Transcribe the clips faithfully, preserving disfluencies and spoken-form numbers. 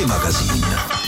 Hobby magazín.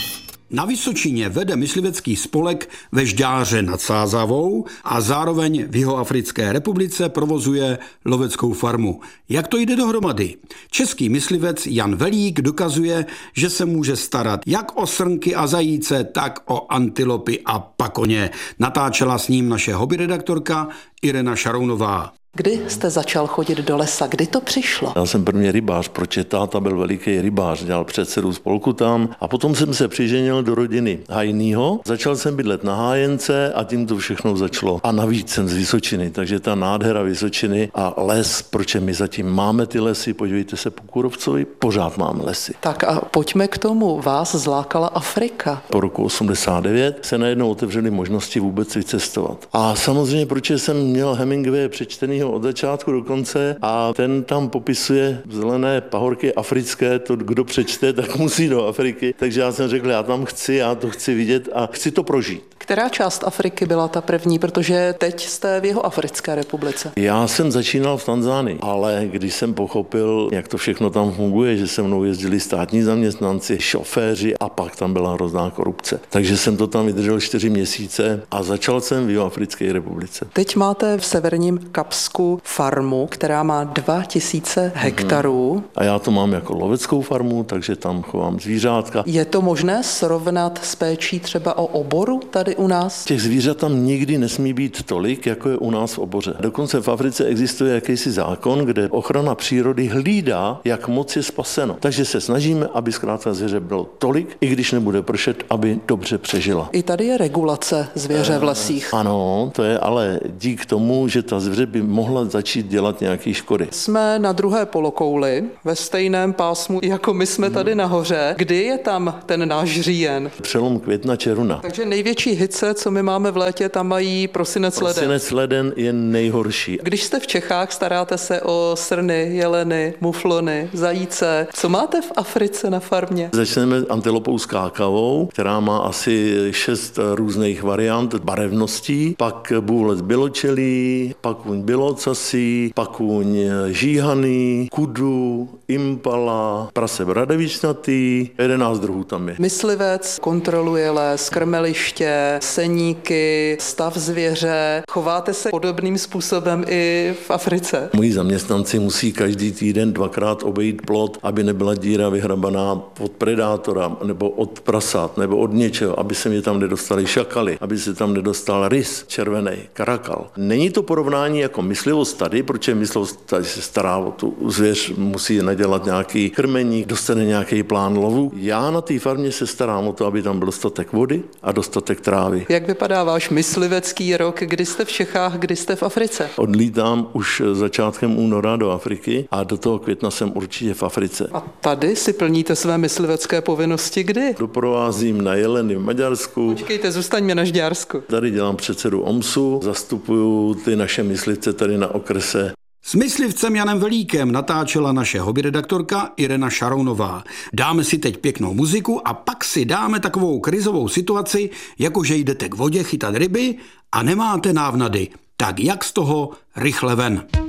Na Vysočině vede myslivecký spolek ve Žďáře nad Sázavou a zároveň v Jihoafrické republice provozuje loveckou farmu. Jak to jde dohromady? Český myslivec Jan Velík dokazuje, že se může starat jak o srnky a zajíce, tak o antilopy a pakoně. Natáčela s ním naše hobby redaktorka Irena Šarounová. Kdy jste začal chodit do lesa? Kdy to přišlo? Já jsem první rybář, protože táta byl veliký rybář, dělal předsedu spolku tam a potom jsem se přiženil do rodiny Hajnýho. Začal jsem bydlet na Hájence a tím to všechno začalo. A navíc jsem z Vysočiny, takže ta nádhera Vysočiny a les, proč my zatím máme ty lesy, podívejte se po Kůrovcovi, pořád máme lesy. Tak a pojďme k tomu. Vás zlákala Afrika. Po roku osmdesát devět se najednou otevřely možnosti vůbec vycestovat. A samozřejmě, proč jsem měl Hemingwaye přečtený od začátku do konce a ten tam popisuje zelené pahorky africké, to kdo přečte, tak musí do Afriky. Takže já jsem řekl, já tam chci, já to chci vidět a chci to prožít. Která část Afriky byla ta první, protože teď jste v Jihoafrické republice? Já jsem začínal v Tanzánii, ale když jsem pochopil, jak to všechno tam funguje, že se mnou jezdili státní zaměstnanci, šoféři a pak tam byla hrozná korupce. Takže jsem to tam vydržel čtyři měsíce a začal jsem v Jihoafrické republice. Teď máte v severním Kapsku farmu, která má dva tisíce hektarů. A já to mám jako loveckou farmu, takže tam chovám zvířátka. Je to možné srovnat s péčí třeba o oboru tady u nás? Těch zvířat tam nikdy nesmí být tolik, jako je u nás v oboře. Dokonce v Africe existuje jakýsi zákon, kde ochrana přírody hlídá, jak moc je spaseno. Takže se snažíme, aby zkrátka zvěře bylo tolik, i když nebude pršet, aby dobře přežila. I tady je regulace zvěře v lesích. Ano, to je ale dík tomu, že ta zvěře by mohla začít dělat nějaké škody. Jsme na druhé polokouli, ve stejném pásmu, jako my jsme tady nahoře. Kdy je tam ten náš říjen? Přelom května června. Takže největší hice, co my máme v létě, tam mají prosinec leden. Prosinec leden je nejhorší. Když jste v Čechách, staráte se o srny, jeleny, muflony, zajíce. Co máte v Africe na farmě? Začneme antilopou skákavou, která má asi šest různých variant barevností, pak bůvlec běločelí, pakuň bělocasí, pakuň žíhaný, kudu, impala, prase bradevičnatý, jedenáct druhů tam je. Myslivec kontroluje les, krmeliště, seníky, stav zvěře. Chováte se podobným způsobem i v Africe? Moji zaměstnanci musí každý týden dvakrát obejít plot, aby nebyla díra vyhrabaná od predátora, nebo od prasat, nebo od něčeho, aby se mi tam nedostali šakaly, aby se tam nedostal rys červený, karakal. Není to porovnání jako myslivost tady, protože myslivost tady se stará o tu zvěř, musí nadělat nějaký krmení, dostane nějaký plán lovu. Já na té farmě se starám o to, aby tam byl dostatek vody a dostatek trávy. Jak vypadá váš myslivecký rok, kdy jste v Čechách, kdy jste v Africe? Odlítám už začátkem února do Afriky a do toho května jsem určitě v Africe. A tady si plníte své myslivecké povinnosti kdy? Doprovázím na jeleny v Maďarsku. Počkejte, zůstaňme na Žďársku. Tady dělám předsedu O M S u, zastupuju ty naše myslivce tady na okrese. S myslivcem Janem Velíkem natáčela naše hobby redaktorka Irena Šarounová. Dáme si teď pěknou muziku a pak si dáme takovou krizovou situaci, jakože jdete k vodě chytat ryby a nemáte návnady. Tak jak z toho rychle ven?